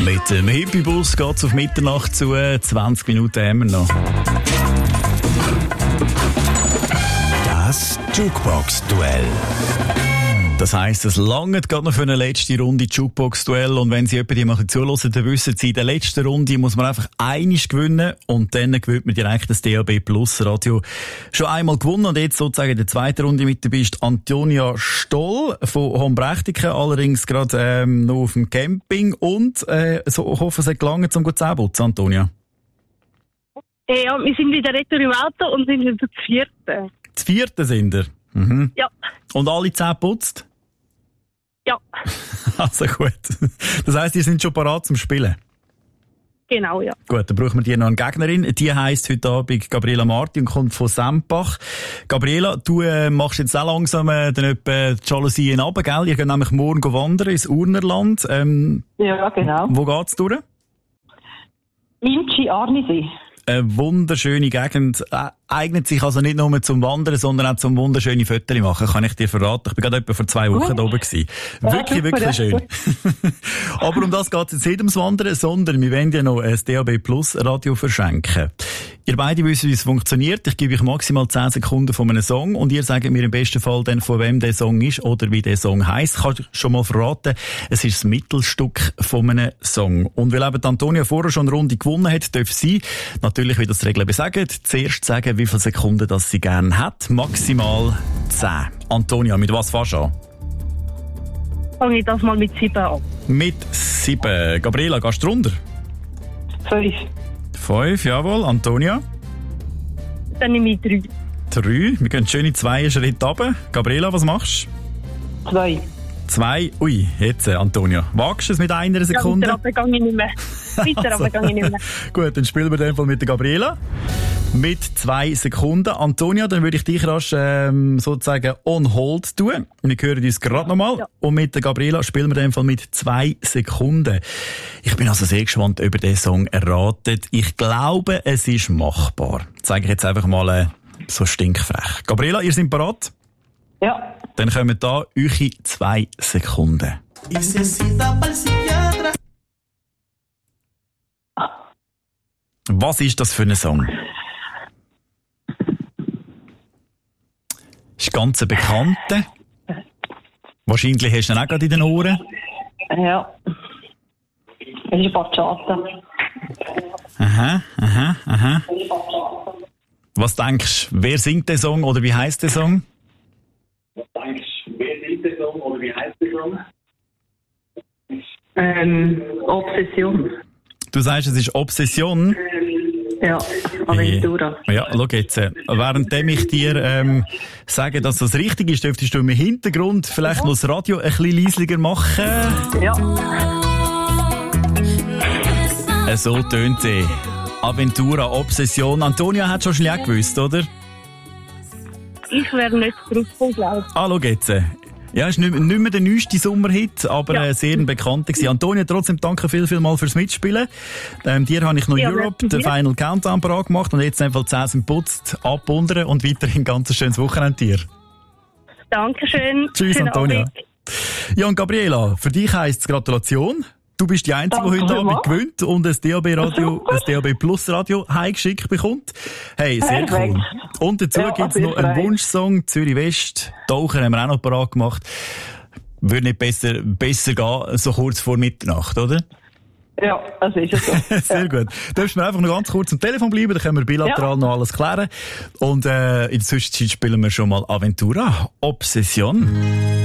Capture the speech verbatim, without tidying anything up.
Mit dem Hippie-Bus geht es auf Mitternacht zu. zwanzig Minuten haben wir noch. Das Jukebox-Duell. Das heisst, es langt gerade noch für eine letzte Runde Jukebox-Duell. Und wenn Sie jemanden mal zuhören, dann wissen Sie, in der letzten Runde muss man einfach einiges gewinnen und dann gewinnt man direkt das D A B Plus Radio. Schon einmal gewonnen und jetzt sozusagen in der zweiten Runde mit dabei ist Antonia Stoll von Hombrächtiken, allerdings gerade ähm, noch auf dem Camping und äh, so, ich hoffe, es hat gelangt, um gut zu putzen, Antonia. Ja, wir sind wieder retour im Auto und sind jetzt zu vierten. Zu vierten sind wir? Mhm. Ja. Und alle zehn putzt? Ja. Also gut. Das heisst, die sind schon parat zum Spielen? Genau, ja. Gut, dann brauchen wir dir noch eine Gegnerin. Die heisst heute Abend Gabriela Marti und kommt von Sempach. Gabriela, du äh, machst jetzt auch langsam äh, dann etwa die Jalousien runter, gell? Ihr geht nämlich morgen wandern ins Urnerland. Ähm, ja, genau. Wo geht's durch? Inchi Arnisee. Eine wunderschöne Gegend. Äh, eignet sich also nicht nur zum Wandern, sondern auch zum wunderschöne Fotos machen, kann ich dir verraten. Ich bin gerade etwa vor zwei Wochen oh. da oben gewesen. Wirklich, ja, wirklich schön. Aber um das geht es jetzt nicht ums Wandern, sondern wir wollen ja noch ein D A B Plus Radio verschenken. Ihr beide wisst, wie es funktioniert. Ich gebe euch maximal zehn Sekunden von einem Song und ihr sagt mir im besten Fall dann, von wem der Song ist oder wie der Song heisst. Ich kann schon mal verraten, es ist das Mittelstück von einem Song. Und weil eben Antonia vorher schon eine Runde gewonnen hat, darf sie, natürlich, wie das die Regeln besagen, zuerst sagen, wie viele Sekunden das sie gerne hat. Maximal zehn. Antonia, mit was fährst du an? Fange ich das mal mit sieben an. Mit sieben. Gabriela, gehst du runter? Fünf. Fünf, jawohl. Antonia? Dann nehme ich drei. Drei. Wir gehen schön in zwei Schritte runter. Gabriela, was machst du? Zwei. Zwei. Ui, jetzt, Antonia. Wagst du es mit einer Sekunde? Ja, weiter gehe ich nicht mehr. Weiter also, gehe ich nicht mehr. Gut, dann spielen wir den Fall mit der Gabriela. Mit zwei Sekunden. Antonia, dann würde ich dich rasch ähm, sozusagen on hold tun. Wir hören uns gerade nochmal. Ja. Und mit der Gabriela spielen wir den Fall mit zwei Sekunden. Ich bin also sehr gespannt, ob ihr den Song erratet. Ich glaube, es ist machbar. Zeige ich jetzt einfach mal äh, so stinkfrech. Gabriela, ihr seid bereit? Ja. Dann kommen da eure zwei Sekunden. Was ist das für ein Song? Ist ganz ein Bekannter. Wahrscheinlich hast du ihn auch gerade in den Ohren. Ja. Das ist Bachata. Aha, aha, aha. Was denkst du, wer singt den Song oder wie heisst der Song? Was denkst du, wer singt den Song oder wie heisst der Song? Ähm, Obsession. Du sagst, es ist Obsession? Ja, Aventura. Ja, schau jetzt. Währenddem ich dir ähm, sage, dass das richtig ist, dürftest du im Hintergrund vielleicht noch das Radio ein bisschen leislicher machen. Ja. So tönt sie. Aventura, Obsession. Antonia hat schon schlecht gewusst, oder? Ich wäre nicht drauf, glaube ich. Ah, schau jetzt. Ja, ist nicht, nicht mehr der neueste Sommerhit, aber ja. äh, sehr ein bekannter gewesen. Antonia, trotzdem danke viel, viel mal fürs Mitspielen. Ähm, dir habe ich noch ja, Europe, den Final Countdown parat gemacht und jetzt einfach zehn sind putzt, abwundern und weiterhin ganz ein schönes Wochenende dir. Dankeschön. Tschüss, Schönen Antonia. Abend. Ja, und Gabriela, für dich heisst es Gratulation. Du bist die Einzige, die heute Abend gewinnt und ein D A B Radio, ein D A B Plus Radio heimgeschickt bekommt. Hey, sehr cool. Und dazu ja, gibt es noch einen Wunschsong, Zürich West. Taucher haben wir auch noch parat gemacht. Würde nicht besser, besser gehen, so kurz vor Mitternacht, oder? Ja, das ist es so. Sehr ja. gut. Du darfst mir einfach noch ganz kurz am Telefon bleiben, dann können wir bilateral ja. noch alles klären. Und äh, in der Zwischenzeit spielen wir schon mal Aventura, Obsession.